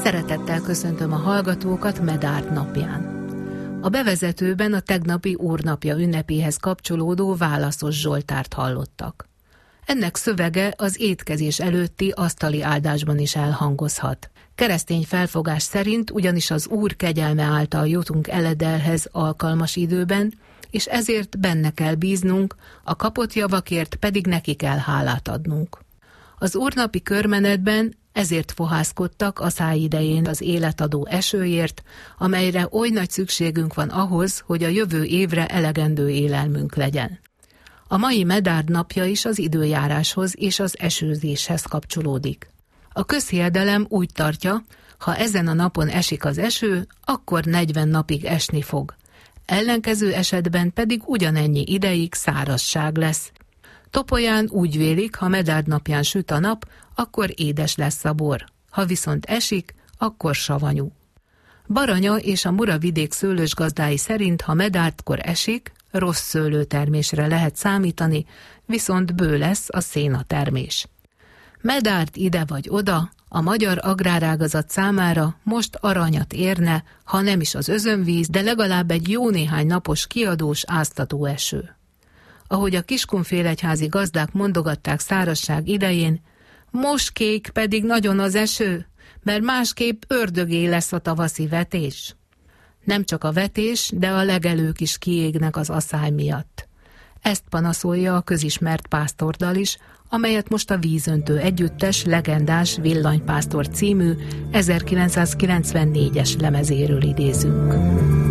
Szeretettel köszöntöm a hallgatókat Medárd napján. A bevezetőben a tegnapi Úrnapja ünnepéhez kapcsolódó válaszos zsoltárt hallottak. Ennek szövege az étkezés előtti asztali áldásban is elhangozhat. Keresztény felfogás szerint ugyanis az Úr kegyelme által jutunk eledelhez alkalmas időben, és ezért benne kell bíznunk, a kapott javakért pedig neki kell hálát adnunk. Az úrnapi körmenetben ezért fohászkodtak a száj idején az életadó esőért, amelyre oly nagy szükségünk van ahhoz, hogy a jövő évre elegendő élelmünk legyen. A mai Medárd napja is az időjáráshoz és az esőzéshez kapcsolódik. A közhiedelem úgy tartja, ha ezen a napon esik az eső, akkor 40 napig esni fog. Ellenkező esetben pedig ugyanennyi ideig szárazság lesz. Topolyán úgy vélik, ha Medárd napján süt a nap, akkor édes lesz a bor. Ha viszont esik, akkor savanyú. Baranya és a Muravidék szőlősgazdái szerint, ha Medárdkor esik, rossz szőlőtermésre lehet számítani, viszont bő lesz a szénatermés. Medárd ide vagy oda, a magyar agrárágazat számára most aranyat érne, ha nem is az özönvíz, de legalább egy jó néhány napos kiadós áztató eső. Ahogy a Kiskunfélegyházi gazdák mondogatták szárazság idején, most kék pedig nagyon az eső, mert másképp ördögé lesz a tavaszi vetés. Nem csak a vetés, de a legelők is kiégnek az aszály miatt. Ezt panaszolja a közismert pásztordal is, amelyet most a Vízöntő együttes legendás Villanypásztor című 1994-es lemezéről idézünk.